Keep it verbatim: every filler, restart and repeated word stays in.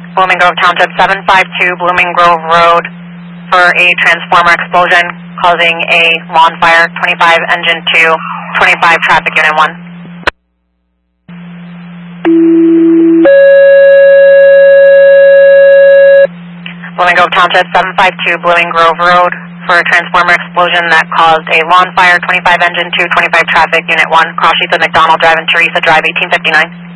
Blooming Grove Township, seven five two Blooming Grove Road for a transformer explosion causing a lawn fire, twenty-five engine two, twenty-five traffic unit one. Blooming Grove Township, seven five two Blooming Grove Road for a transformer explosion that caused a lawn fire, twenty-five engine two, twenty-five traffic unit one, cross streets of McDonald Drive and Teresa Drive, eighteen fifty-nine.